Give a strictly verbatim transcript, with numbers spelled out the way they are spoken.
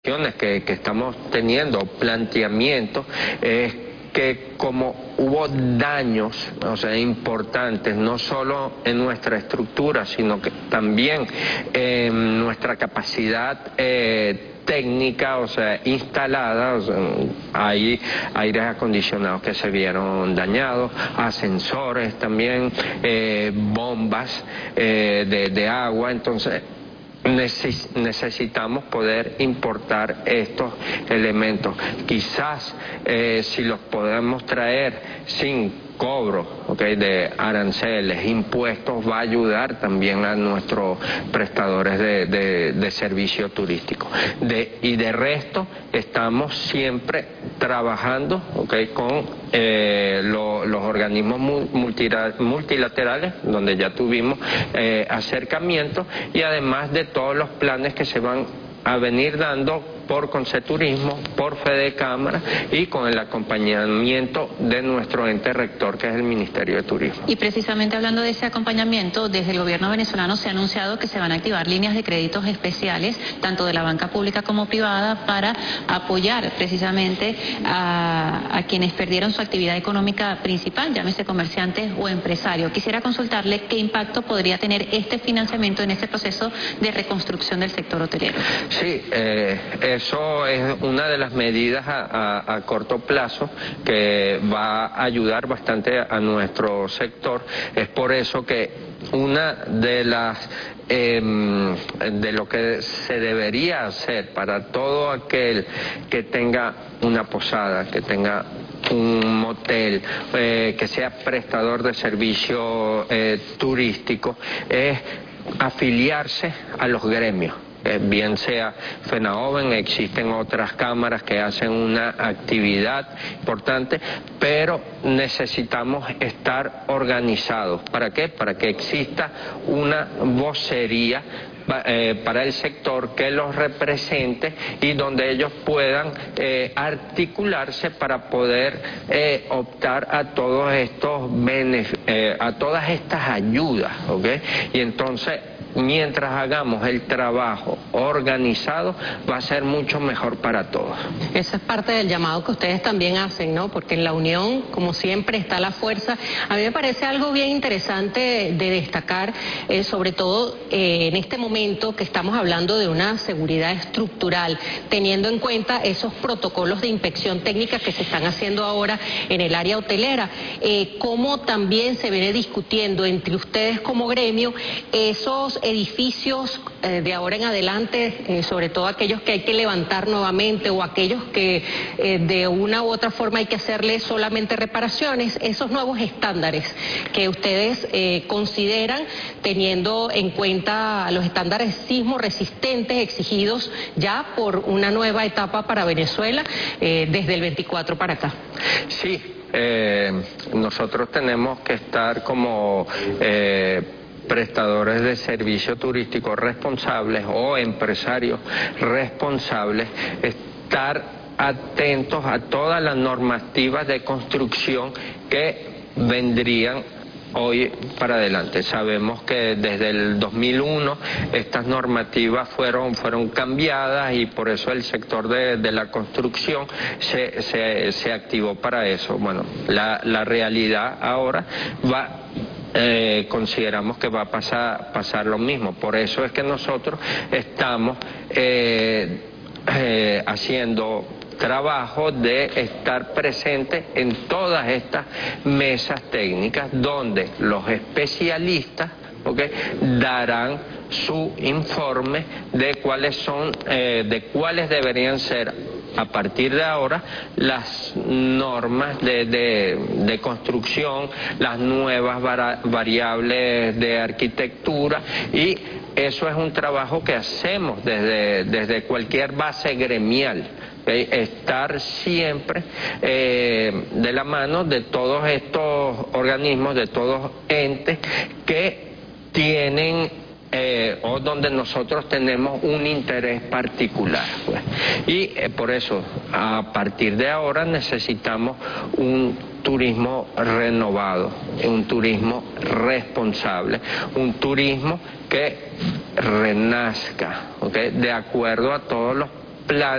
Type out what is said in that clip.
Que, que estamos teniendo planteamientos es que como hubo daños, o sea, importantes, no solo en nuestra estructura, sino que también en nuestra capacidad eh, técnica, o sea, instalada, o sea, hay aires acondicionados que se vieron dañados, ascensores también, eh, bombas eh, de, de agua, entonces necesitamos poder importar estos elementos. Quizás eh, si los podemos traer sin cobro, okay, de aranceles, impuestos, va a ayudar también a nuestros prestadores de, de, de servicio turístico. De, y de resto, estamos siempre trabajando, okay, con eh, lo, los organismos multilaterales, donde ya tuvimos eh, acercamiento, y además de todos los planes que se van a venir dando por Conceturismo, por Fede Cámara y con el acompañamiento de nuestro ente rector, que es el Ministerio de Turismo. Y precisamente hablando de ese acompañamiento, desde el gobierno venezolano se ha anunciado que se van a activar líneas de créditos especiales, tanto de la banca pública como privada, para apoyar precisamente a, a quienes perdieron su actividad económica principal, llámese comerciantes o empresarios. Quisiera consultarle qué impacto podría tener este financiamiento en este proceso de reconstrucción del sector hotelero. Sí, eh, eso es una de las medidas a, a, a corto plazo que va a ayudar bastante a nuestro sector. Es por eso que una de las eh, de lo que se debería hacer para todo aquel que tenga una posada, que tenga un motel, eh, que sea prestador de servicio eh, turístico, es afiliarse a los gremios. Eh, bien sea FENAOVEN, existen otras cámaras que hacen una actividad importante, pero necesitamos estar organizados. ¿Para qué? Para que exista una vocería eh, para el sector que los represente y donde ellos puedan eh, articularse para poder eh, optar a todos estos benef eh, a todas estas ayudas, ¿ok? Y entonces, mientras hagamos el trabajo organizado, va a ser mucho mejor para todos. Eso es parte del llamado que ustedes también hacen, ¿no? Porque en la unión, como siempre, está la fuerza. A mí me parece algo bien interesante de destacar, eh, sobre todo eh, en este momento que estamos hablando de una seguridad estructural, teniendo en cuenta esos protocolos de inspección técnica que se están haciendo ahora en el área hotelera. Eh, cómo también se viene discutiendo entre ustedes como gremio esos edificios eh, de ahora en adelante, eh, sobre todo aquellos que hay que levantar nuevamente o aquellos que eh, de una u otra forma hay que hacerle solamente reparaciones, esos nuevos estándares que ustedes eh, consideran teniendo en cuenta los estándares sismo resistentes exigidos ya por una nueva etapa para Venezuela eh, desde el veinticuatro para acá. Sí, eh, nosotros tenemos que estar como Eh, prestadores de servicio turístico responsables o empresarios responsables, estar atentos a todas las normativas de construcción que vendrían hoy para adelante. Sabemos que desde el dos mil uno estas normativas fueron, fueron cambiadas y por eso el sector de, de la construcción se, se, se activó para eso. Bueno, la, la realidad ahora va Eh, consideramos que va a pasar, pasar lo mismo. Por eso es que nosotros estamos eh, eh, haciendo trabajo de estar presente en todas estas mesas técnicas donde los especialistas, ¿okay?, darán su informe de cuáles son, eh, de cuáles deberían ser a partir de ahora las normas de, de, de construcción, las nuevas variables de arquitectura, y eso es un trabajo que hacemos desde, desde cualquier base gremial. ¿Okay? Estar siempre eh, de la mano de todos estos organismos, de todos entes que tienen Eh, o donde nosotros tenemos un interés particular, pues. Y eh, por eso, a partir de ahora necesitamos un turismo renovado, un turismo responsable, un turismo que renazca, ¿okay?, de acuerdo a todos los planes